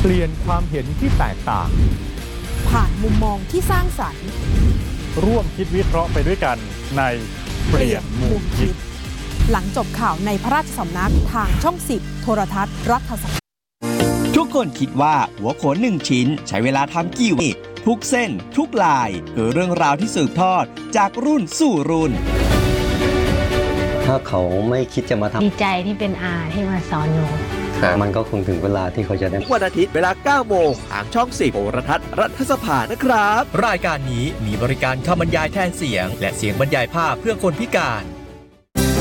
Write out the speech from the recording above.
เปลี่ยนความเห็นที่แตกต่างผ่านมุมมองที่สร้างสรรค์ร่วมคิดวิเคราะห์ไปด้วยกันในเปลี่ยนมุมคิดหลังจบข่าวในพระราชสำนักทางช่อง 10 โทรทัศน์รัฐสภาทุกคนคิดว่าหัวโขน1ชิ้นใช้เวลาทำกี่วิทุกเส้นทุกลายคือเรื่องราวที่สืบทอดจากรุ่นสู่รุ่นถ้าเขาไม่คิดจะมาทำดีใจที่เป็นอาที่มาสอนหนูมันก็คงถึงเวลาที่เขาจะได้วันอาทิตย์เวลา 9 โมงทางช่อง 10 โทรทัศน์รัฐสภานะครับรายการนี้มีบริการคำบรรยายแทนเสียงและเสียงบรรยายภาพเพื่อคนพิการ